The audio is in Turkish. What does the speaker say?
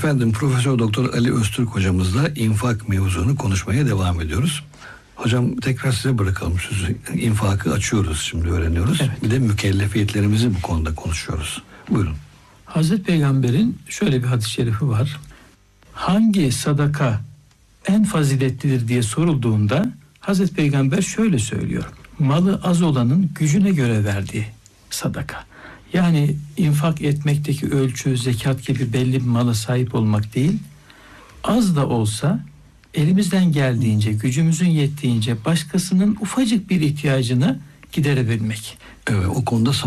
Efendim, Profesör Doktor Ali Öztürk hocamızla infak mevzunu konuşmaya devam ediyoruz. Hocam, tekrar size bırakalım sözü. İnfakı açıyoruz, şimdi öğreniyoruz. Evet. Bir de mükellefiyetlerimizi bu konuda konuşuyoruz. Buyurun. Hazreti Peygamber'in şöyle bir hadis-i şerifi var. Hangi sadaka en faziletlidir diye sorulduğunda Hazreti Peygamber şöyle söylüyor. Malı az olanın gücüne göre verdiği sadaka. Yani infak etmekteki ölçü zekat gibi belli bir mala sahip olmak değil, az da olsa elimizden geldiğince, gücümüzün yettiğince başkasının ufacık bir ihtiyacını giderebilmek. Evet, o konuda